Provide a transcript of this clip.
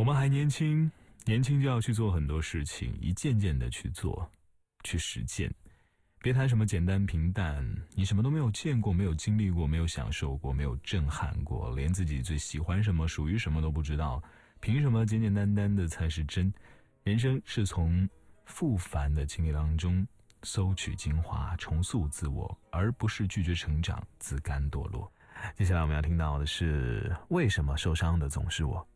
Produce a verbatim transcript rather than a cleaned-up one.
们还年轻，年轻就要去做很多事情，一件件的去做，去实践。别谈什么简单平淡，你什么都没有见过，没有经历过，没有享受过，没有震撼过，连自己最喜欢什么属于什么都不知道，凭什么简简单单的才是真？人生是从复繁的经历当中搜取精华，重塑自我，而不是拒绝成长，自甘堕落。接下来我们要听到的是，为什么受伤的总是我？